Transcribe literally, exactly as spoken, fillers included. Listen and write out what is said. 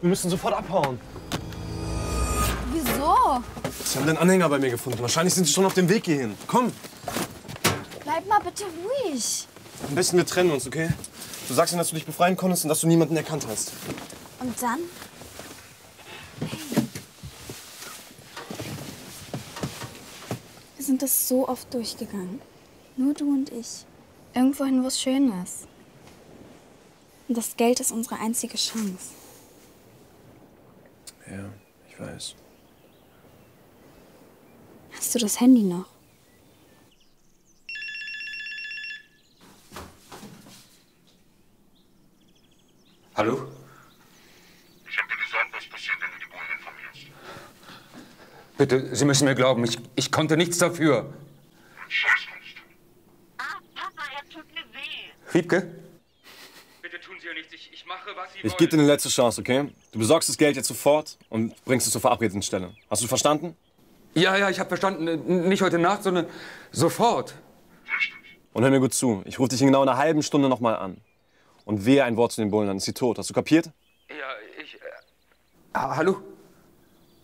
Wir müssen sofort abhauen. Wieso? Sie haben den Anhänger bei mir gefunden. Wahrscheinlich sind sie schon auf dem Weg hierhin. Komm. Bleib mal bitte ruhig. Am besten wir trennen uns, okay? Du sagst ihnen, dass du dich befreien konntest und dass du niemanden erkannt hast. Und dann? Wir sind das so oft durchgegangen. Nur du und ich. Irgendwohin, wo es schön ist. Und das Geld ist unsere einzige Chance. Ja, ich weiß. Hast du das Handy noch? Hallo? Ich habe dir gesagt, was passiert, wenn du die Bullen informierst. Bitte, Sie müssen mir glauben, ich, ich konnte nichts dafür. Scheiß kannst du. Ah, Papa, er tut mir weh. Wiebke? Bitte tun Sie ja nichts, ich, ich mache, was Sie wollen. Ich gebe dir eine letzte Chance, okay? Du besorgst das Geld jetzt sofort und bringst es zur verabredeten Stelle. Hast du verstanden? Ja, ja, ich habe verstanden. Nicht heute Nacht, sondern sofort. Richtig. Und hör mir gut zu. Ich rufe dich in genau einer halben Stunde noch mal an. Und wehe ein Wort zu den Bullen, dann ist sie tot. Hast du kapiert? Ja, ich... Äh, ah, hallo?